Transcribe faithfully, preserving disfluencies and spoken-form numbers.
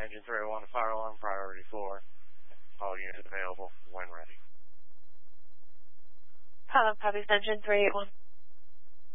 Engine three oh one, fire alarm, priority four. All units available when ready. Hello, Copy, Engine three eight one.